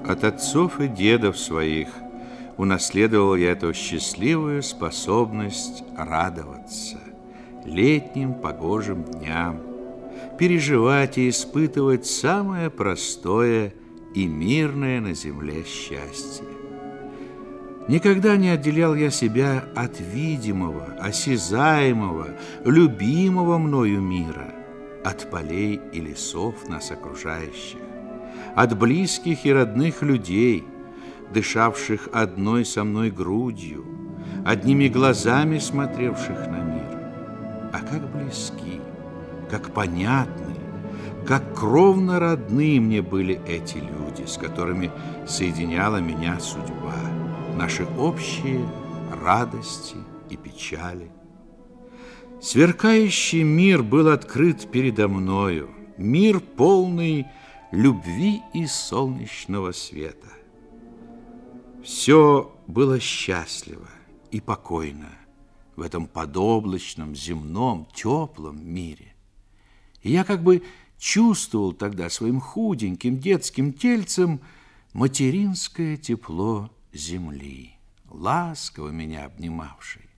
От отцов и дедов своих унаследовал я эту счастливую способность радоваться летним погожим дням, переживать и испытывать самое простое и мирное на земле счастье. Никогда не отделял я себя от видимого, осязаемого, любимого мною мира, от полей и лесов нас окружающих, от близких и родных людей, дышавших одной со мной грудью, одними глазами смотревших на мир. А как близки, как понятны, как кровно родны мне были эти люди, с которыми соединяла меня судьба, наши общие радости и печали. Сверкающий мир был открыт передо мною, мир полный любви и солнечного света. Все было счастливо и покойно в этом подоблачном, земном, теплом мире. И я как бы чувствовал тогда своим худеньким детским тельцем материнское тепло земли, ласково меня обнимавшей.